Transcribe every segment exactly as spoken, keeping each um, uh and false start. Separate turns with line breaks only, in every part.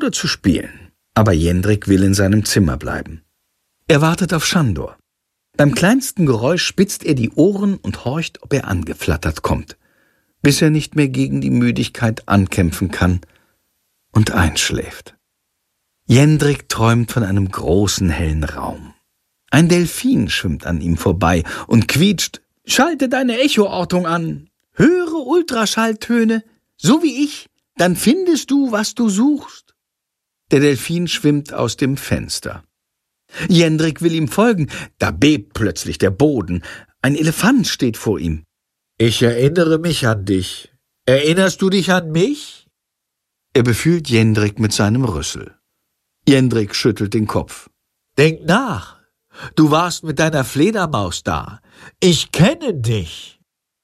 oder zu spielen. Aber Jendrik will in seinem Zimmer bleiben. Er wartet auf Sándor. Beim kleinsten Geräusch spitzt er die Ohren und horcht, ob er angeflattert kommt, bis er nicht mehr gegen die Müdigkeit ankämpfen kann und einschläft. Jendrik träumt von einem großen, hellen Raum. Ein Delfin schwimmt an ihm vorbei und quietscht: »Schalte deine Echoortung an, höre Ultraschalltöne, so wie ich, dann findest du, was du suchst.« Der Delfin schwimmt aus dem Fenster. Jendrik will ihm folgen, da bebt plötzlich der Boden. Ein Elefant steht vor ihm.
»Ich erinnere mich an dich. Erinnerst du dich an mich?«
Er befühlt Jendrik mit seinem Rüssel. Jendrik schüttelt den Kopf.
»Denk nach. Du warst mit deiner Fledermaus da. Ich kenne dich.«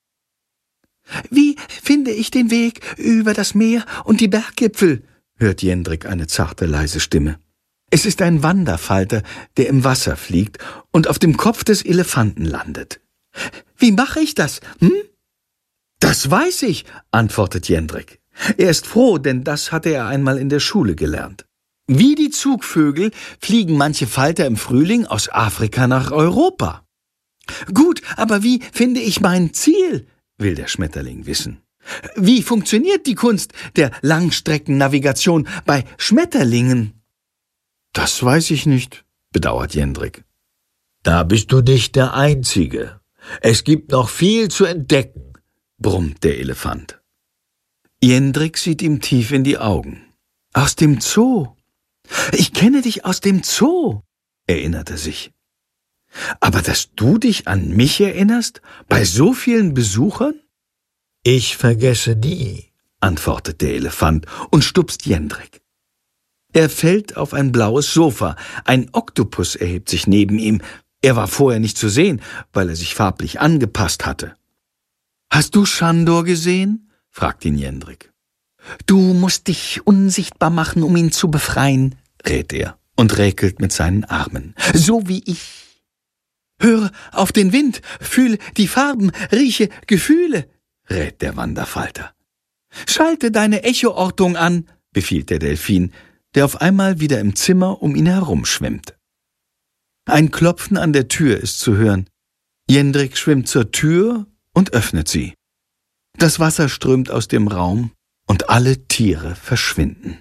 »Wie finde ich den Weg über das Meer und die Berggipfel?« hört Jendrik eine zarte, leise Stimme. Es ist ein Wanderfalter, der im Wasser fliegt und auf dem Kopf des Elefanten landet. »Wie mache ich das, hm?« »Das weiß ich«, antwortet Jendrik. Er ist froh, denn das hatte er einmal in der Schule gelernt. Wie die Zugvögel fliegen manche Falter im Frühling aus Afrika nach Europa. »Gut, aber wie finde ich mein Ziel?«, will der Schmetterling wissen. »Wie funktioniert die Kunst der Langstreckennavigation bei Schmetterlingen?« »Das weiß ich nicht«, bedauert Jendrik.
»Da bist du nicht der Einzige. Es gibt noch viel zu entdecken«, brummt der Elefant.
Jendrik sieht ihm tief in die Augen. »Aus dem Zoo. Ich kenne dich aus dem Zoo«, erinnert er sich. »Aber dass du dich an mich erinnerst, bei so vielen Besuchern?«
»Ich vergesse nie«,
antwortet der Elefant und stupst Jendrik. Er fällt auf ein blaues Sofa. Ein Oktopus erhebt sich neben ihm. Er war vorher nicht zu sehen, weil er sich farblich angepasst hatte. »Hast du Sándor gesehen?« fragt ihn Jendrik. »Du musst dich unsichtbar machen, um ihn zu befreien«, rät er und räkelt mit seinen Armen. »So wie ich. Höre auf den Wind, fühle die Farben, rieche Gefühle«, rät der Wanderfalter. »Schalte deine Echoortung an«, befiehlt der Delfin, der auf einmal wieder im Zimmer um ihn herumschwimmt. Ein Klopfen an der Tür ist zu hören. Jendrik schwimmt zur Tür und öffnet sie. Das Wasser strömt aus dem Raum und alle Tiere verschwinden.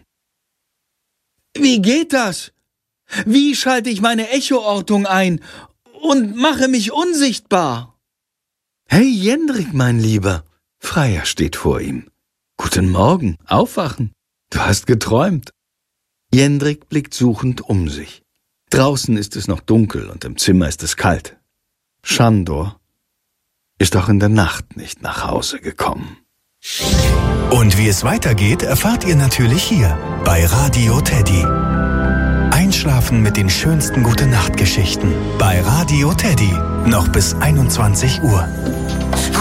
»Wie geht das? Wie schalte ich meine Echoortung ein und mache mich unsichtbar?« »Hey Jendrik, mein Lieber«, Freya steht vor ihm. »Guten Morgen, aufwachen. Du hast geträumt.« Jendrik blickt suchend um sich. Draußen ist es noch dunkel und im Zimmer ist es kalt. Sándor ist auch in der Nacht nicht nach Hause gekommen.
Und wie es weitergeht, erfahrt ihr natürlich hier bei Radio Teddy. Einschlafen mit den schönsten Gute-Nacht-Geschichten bei Radio Teddy. Noch bis einundzwanzig Uhr.